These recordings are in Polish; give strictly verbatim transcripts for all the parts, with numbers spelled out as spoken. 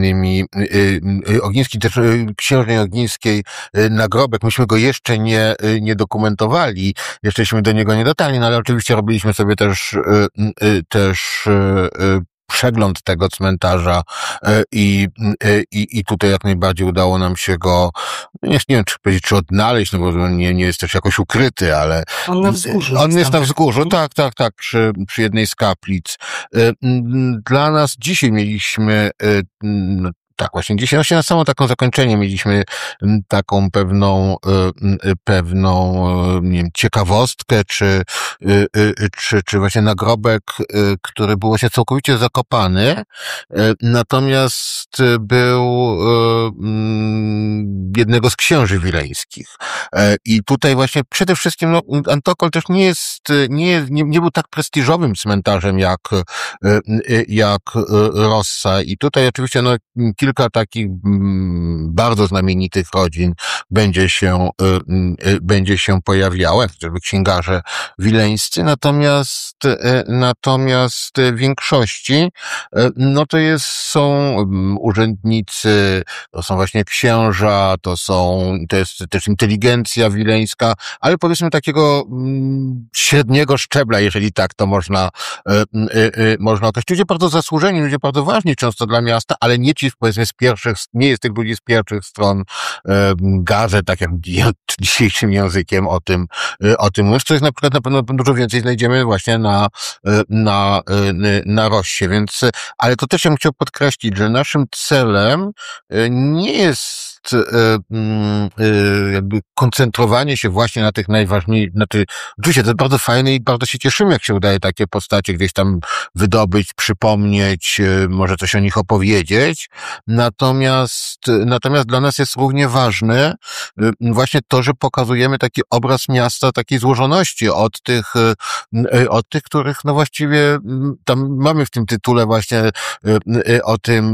innymi Ogiński, też księżnej Ogińskiej nagrobek. Myśmy go jeszcze nie, nie dokumentowali, jeszcześmy do niego nie dotarli, no ale oczywiście robiliśmy sobie też, też przegląd tego cmentarza i, i, i tutaj jak najbardziej udało nam się go, nie, nie wiem, czy powiedzieć, czy odnaleźć, no bo nie, nie jest też jakoś ukryty, ale on na wzgórzu. On jest na wzgórzu, tak, tak, tak, przy, przy jednej z kaplic. Dla nas dzisiaj mieliśmy tak, właśnie dzisiaj, właśnie na samo taką zakończenie mieliśmy taką pewną, pewną, nie wiem, ciekawostkę, czy, czy, czy właśnie nagrobek, który był właśnie całkowicie zakopany, natomiast był jednego z księży wileńskich. I tutaj właśnie przede wszystkim, no, Antokol też nie jest, nie, nie, nie był tak prestiżowym cmentarzem jak, jak Rossa. I tutaj oczywiście, no, kilka takich bardzo znamienitych rodzin będzie się, będzie się pojawiało, jak chociażby księgarze wileńscy, natomiast, natomiast w większości, no to jest, są urzędnicy, to są właśnie księża, to są, to jest też inteligencja wileńska, ale powiedzmy takiego średniego szczebla, jeżeli tak to można, można określić. Ludzie bardzo zasłużeni, ludzie bardzo ważni często dla miasta, ale nie ci, powiedzmy, z pierwszych, nie jest tych ludzi z pierwszych stron e, gazet, tak jak dzisiejszym językiem o tym, e, o tym mówisz, co jest na przykład na pewno dużo więcej znajdziemy właśnie na, e, na, e, na Rossie, więc, ale to też ja bym chciał podkreślić, że naszym celem e, nie jest jakby koncentrowanie się właśnie na tych najważniejszych, na tych, oczywiście to jest bardzo fajne i bardzo się cieszymy, jak się udaje takie postacie gdzieś tam wydobyć, przypomnieć, może coś o nich opowiedzieć. Natomiast, natomiast dla nas jest równie ważne właśnie to, że pokazujemy taki obraz miasta, takiej złożoności od tych, od tych, których no właściwie tam mamy w tym tytule właśnie o tym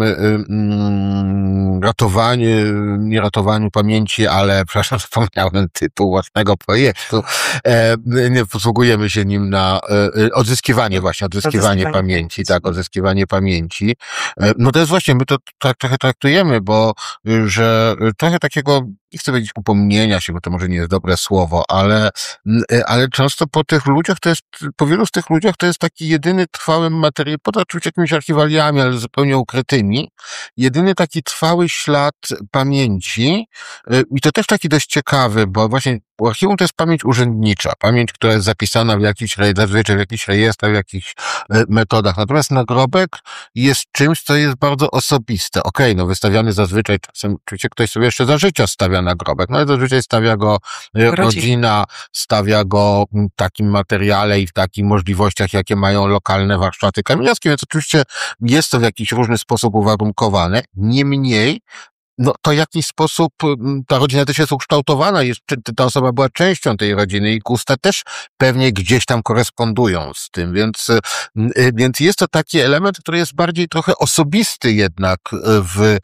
ratowaniu, nie ratowaniu pamięci, ale, przepraszam, zapomniałem tytuł własnego projektu. E, nie posługujemy się nim na e, odzyskiwanie właśnie, odzyskiwanie, odzyskiwanie pamięci, tak, odzyskiwanie pamięci. E, no to jest właśnie, my to tak trochę traktujemy, bo, że trochę takiego, nie chcę powiedzieć upomnienia się, bo to może nie jest dobre słowo, ale, ale często po tych ludziach to jest, po wielu z tych ludziach to jest taki jedyny trwały materiał, poza oczywiście jakimiś archiwaliami, ale zupełnie ukrytymi, jedyny taki trwały ślad pamięci i to też taki dość ciekawy, bo właśnie archiwum to jest pamięć urzędnicza, pamięć, która jest zapisana w jakichś, zazwyczaj w jakichś rejestrach, w jakichś metodach. Natomiast nagrobek jest czymś, co jest bardzo osobiste. Okej, okay, no wystawiany zazwyczaj, czasem oczywiście ktoś sobie jeszcze za życia stawia nagrobek, no ale zazwyczaj stawia go rodzina, stawia go w takim materiale i w takich możliwościach, jakie mają lokalne warsztaty kamieniarskie, więc oczywiście jest to w jakiś różny sposób uwarunkowane. Niemniej, no to w jakiś sposób ta rodzina też jest ukształtowana, jest, ta osoba była częścią tej rodziny i gusta też pewnie gdzieś tam korespondują z tym, więc, więc jest to taki element, który jest bardziej trochę osobisty jednak w,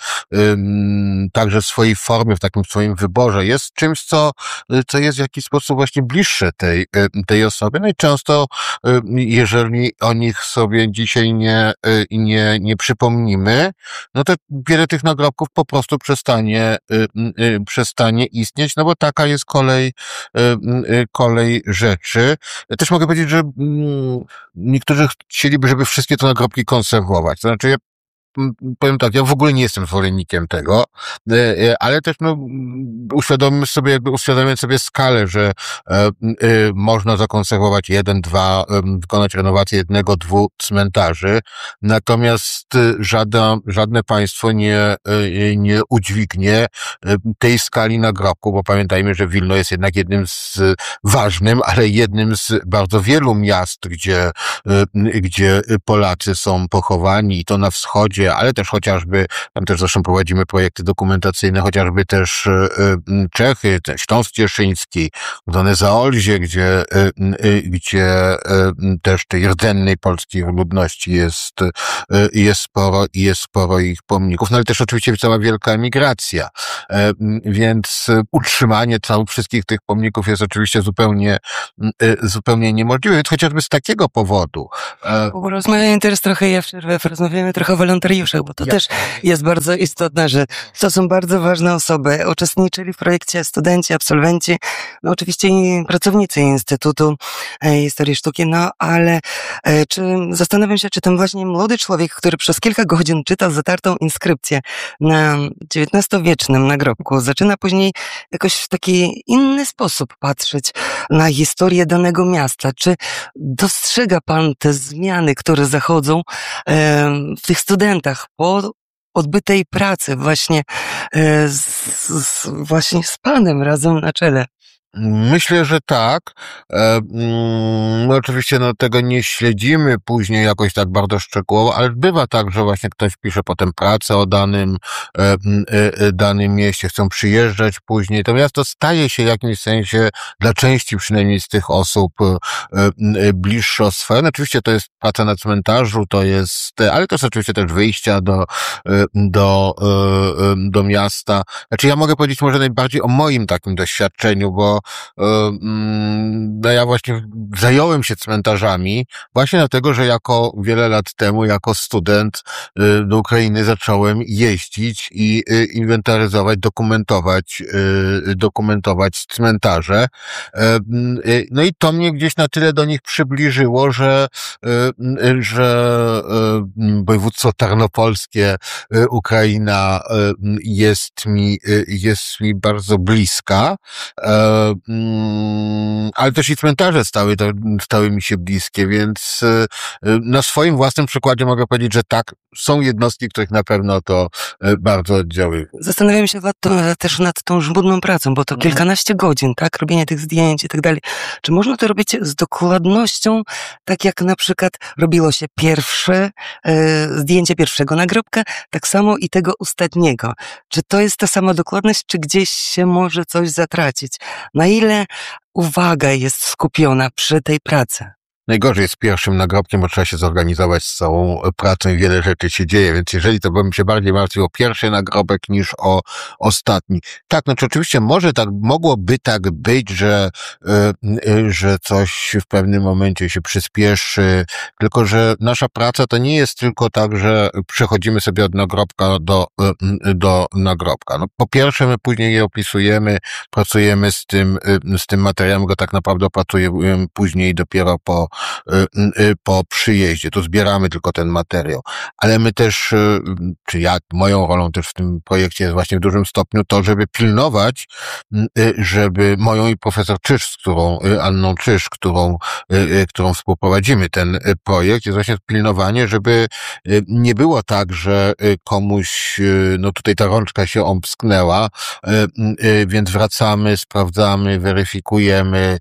także w swojej formie, w takim swoim wyborze. Jest czymś, co, co jest w jakiś sposób właśnie bliższe tej, tej osobie. No i często, jeżeli o nich sobie dzisiaj nie, nie, nie przypomnimy, no to wiele tych nagrobków po prostu przestanie, y, y, przestanie istnieć, no bo taka jest kolej, y, y, kolej rzeczy. Też mogę powiedzieć, że y, niektórzy chcieliby, żeby wszystkie te nagrobki konserwować. To znaczy, ja powiem tak, ja w ogóle nie jestem zwolennikiem tego, ale też no, uświadommy sobie, jakby uświadomić sobie skalę, że e, e, można zakonserwować jeden, dwa, e, wykonać renowację jednego, dwóch cmentarzy, natomiast żadne, żadne państwo nie, e, nie udźwignie tej skali nagrobku, bo pamiętajmy, że Wilno jest jednak jednym z ważnym, ale jednym z bardzo wielu miast, gdzie, e, gdzie Polacy są pochowani i to na wschodzie, ale też chociażby, tam też zresztą prowadzimy projekty dokumentacyjne, chociażby też Czechy, ten Śląsk Cieszyński, zwane Zaolzie, gdzie, gdzie też tej rdzennej polskiej ludności jest, jest sporo i jest sporo ich pomników, no ale też oczywiście cała wielka emigracja, więc utrzymanie całych wszystkich tych pomników jest oczywiście zupełnie, zupełnie niemożliwe, więc chociażby z takiego powodu. Rozmawiamy teraz trochę, ja w przerwę, porozmawiamy trochę o wolontariacie wolontariuszach, bo to ja. też jest bardzo istotne, że to są bardzo ważne osoby. Uczestniczyli w projekcie studenci, absolwenci, no oczywiście i pracownicy Instytutu Historii Sztuki, no ale czy zastanawiam się, czy ten właśnie młody człowiek, który przez kilka godzin czyta zatartą inskrypcję na dziewiętnastowiecznym nagrobku, zaczyna później jakoś w taki inny sposób patrzeć na historię danego miasta. Czy dostrzega pan te zmiany, które zachodzą e, w tych studentach po odbytej pracy właśnie, e, z, z, właśnie z panem razem na czele? Myślę, że tak. E, mm, oczywiście no, tego nie śledzimy później jakoś tak bardzo szczegółowo, ale bywa tak, że właśnie ktoś pisze potem pracę o danym, e, e, danym mieście, chcą przyjeżdżać później. To miasto staje się w jakimś sensie, dla części przynajmniej z tych osób, e, e, bliższe swoje. No, oczywiście to jest praca na cmentarzu, to jest, ale to jest oczywiście też wyjścia do, e, do, e, do miasta. Znaczy ja mogę powiedzieć może najbardziej o moim takim doświadczeniu, bo no ja właśnie zająłem się cmentarzami właśnie dlatego, że jako wiele lat temu, jako student do Ukrainy zacząłem jeździć i inwentaryzować, dokumentować, dokumentować cmentarze. No i to mnie gdzieś na tyle do nich przybliżyło, że, że województwo tarnopolskie, Ukraina jest mi, jest mi bardzo bliska. Ale też i cmentarze stały, stały mi się bliskie, więc na swoim własnym przykładzie mogę powiedzieć, że tak, są jednostki, których na pewno to bardzo oddziałuje. Zastanawiam się też nad tą żmudną pracą, bo to kilkanaście godzin, tak, robienie tych zdjęć i tak dalej. Czy można to robić z dokładnością, tak jak na przykład robiło się pierwsze e, zdjęcie pierwszego nagrobka, tak samo i tego ostatniego? Czy to jest ta sama dokładność, czy gdzieś się może coś zatracić? Na ile uwaga jest skupiona przy tej pracy? Najgorzej jest z pierwszym nagrobkiem, bo trzeba się zorganizować z całą pracą i wiele rzeczy się dzieje, więc jeżeli to bym się bardziej martwił o pierwszy nagrobek niż o ostatni. Tak, znaczy oczywiście może tak, mogłoby tak być, że, yy, że coś w pewnym momencie się przyspieszy, tylko że nasza praca to nie jest tylko tak, że przechodzimy sobie od nagrobka do, yy, do nagrobka. No, po pierwsze my później je opisujemy, pracujemy z tym, yy, z tym materiałem, go tak naprawdę opracujemy później dopiero po po przyjeździe. Tu zbieramy tylko ten materiał. Ale my też, czy ja, moją rolą też w tym projekcie jest właśnie w dużym stopniu to, żeby pilnować, żeby moją i profesor Czyż, z którą, Anną Czyż, którą, którą współprowadzimy ten projekt, jest właśnie pilnowanie, żeby nie było tak, że komuś, no tutaj ta rączka się omsknęła, więc wracamy, sprawdzamy, weryfikujemy.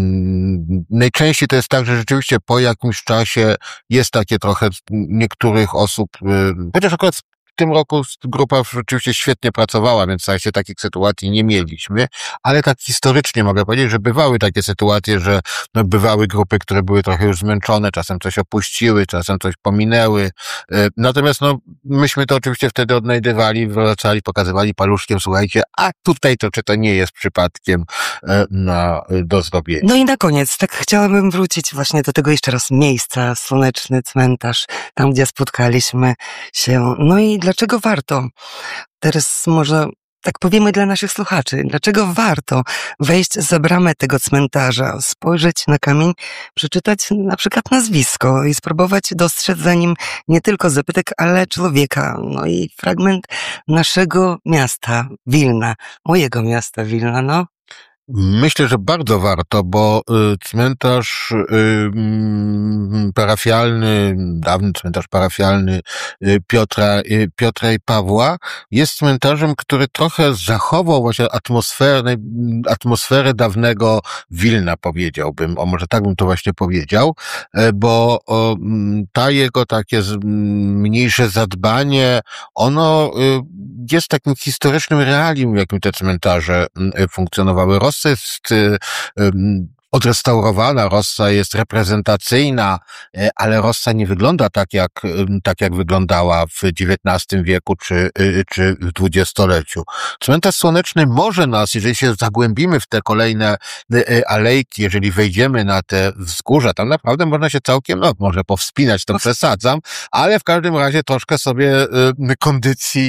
Najczęściej to jest tak, że rzeczywiście po jakimś czasie jest takie trochę niektórych osób, chociaż akurat w tym roku grupa rzeczywiście świetnie pracowała, więc w sensie takich sytuacji nie mieliśmy, ale tak historycznie mogę powiedzieć, że bywały takie sytuacje, że no, bywały grupy, które były trochę już zmęczone, czasem coś opuściły, czasem coś pominęły. Natomiast no, myśmy to oczywiście wtedy odnajdywali, wracali, pokazywali paluszkiem, słuchajcie, a tutaj to czy to nie jest przypadkiem na, do zrobienia. No i na koniec, tak chciałabym wrócić właśnie do tego jeszcze raz miejsca, Słoneczny Cmentarz, tam gdzie spotkaliśmy się. No i dlaczego warto? Teraz może tak powiemy dla naszych słuchaczy, dlaczego warto wejść za bramę tego cmentarza, spojrzeć na kamień, przeczytać na przykład nazwisko i spróbować dostrzec za nim nie tylko zabytek, ale człowieka. No i fragment naszego miasta, Wilna, mojego miasta Wilna, no. Myślę, że bardzo warto, bo cmentarz parafialny, dawny cmentarz parafialny Piotra, Piotra i Pawła jest cmentarzem, który trochę zachował właśnie atmosferę, atmosferę dawnego Wilna, powiedziałbym, o może tak bym to właśnie powiedział, bo ta jego takie mniejsze zadbanie, ono jest takim historycznym realium, w jakim te cmentarze funkcjonowały. Jest odrestaurowana Rossa jest reprezentacyjna, ale Rossa nie wygląda tak jak, tak jak wyglądała w dziewiętnastym wieku czy, czy w dwudziestoleciu. Cmentarz Słoneczny może nas, jeżeli się zagłębimy w te kolejne alejki, jeżeli wejdziemy na te wzgórza, tam naprawdę można się całkiem, no może powspinać, to przesadzam, ale w każdym razie troszkę sobie kondycji,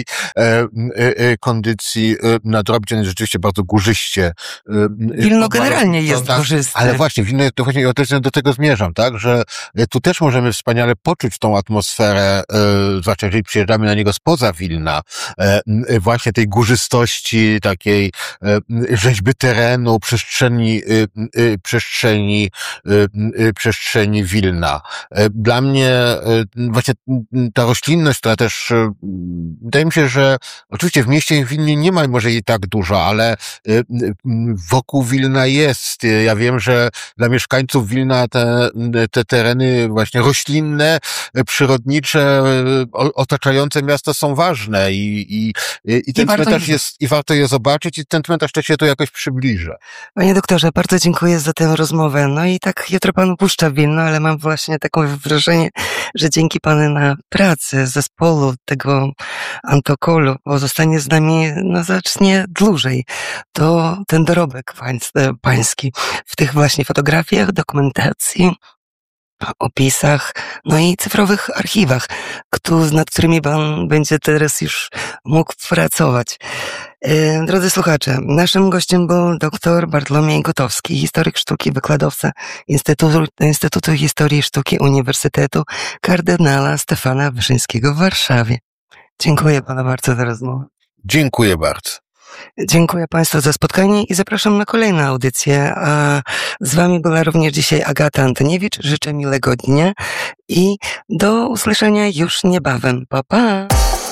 kondycji nadrobić. On jest rzeczywiście bardzo górzyście. Wilno generalnie jest tak, górzyste. ale właśnie, Wilno, to właśnie ja też do tego zmierzam, tak, że tu też możemy wspaniale poczuć tą atmosferę, zwłaszcza jeżeli przyjeżdżamy na niego spoza Wilna, właśnie tej górzystości, takiej rzeźby terenu, przestrzeni, przestrzeni, przestrzeni Wilna. Dla mnie właśnie ta roślinność, która też, wydaje mi się, że oczywiście w mieście w Wilnie nie ma może jej tak dużo, ale wokół Wilna jest. Ja wiem, że dla mieszkańców Wilna te, te tereny właśnie roślinne, przyrodnicze, otaczające miasto są ważne i, i, i ten I cmentarz jest, i warto je zobaczyć i ten cmentarz też się tu jakoś przybliża. Panie doktorze, bardzo dziękuję za tę rozmowę. No i tak jutro pan puszcza Wilno, ale mam właśnie takie wrażenie, że dzięki panu na pracy zespołu tego antokolu pozostanie z nami no znacznie dłużej. To ten dorobek pański w tych właśnie fotografiach, dokumentacji, opisach, no i cyfrowych archiwach, nad którymi pan będzie teraz już mógł pracować. Drodzy słuchacze, naszym gościem był dr Bartłomiej Gutowski, historyk sztuki, wykładowca Instytutu, Instytutu Historii Sztuki Uniwersytetu Kardynała Stefana Wyszyńskiego w Warszawie. Dziękuję panu bardzo za rozmowę. Dziękuję bardzo. Dziękuję państwu za spotkanie i zapraszam na kolejne audycje. A z wami była również dzisiaj Agata Antoniewicz. Życzę miłego dnia i do usłyszenia już niebawem. Pa, pa!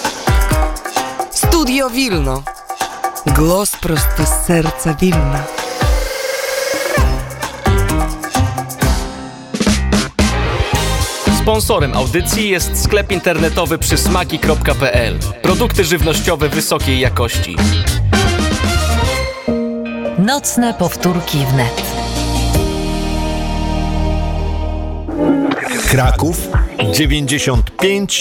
Studio Wilno. Głos prosto z serca Wilna. Sponsorem audycji jest sklep internetowy przysmaki kropka pe el. Produkty żywnościowe wysokiej jakości. Nocne powtórki wnet. Kraków dziewięćdziesiąt pięć